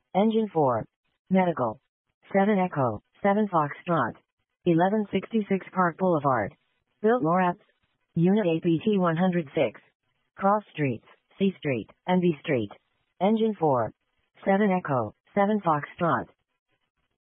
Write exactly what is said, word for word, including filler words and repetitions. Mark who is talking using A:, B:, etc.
A: Engine four. Medical. seven Echo, seven Foxtrot. eleven sixty-six Park Boulevard. Built Loraps. Unit A P T one oh six. Cross Streets, C Street, and B Street. Engine four. seven Echo, seven Foxtrot.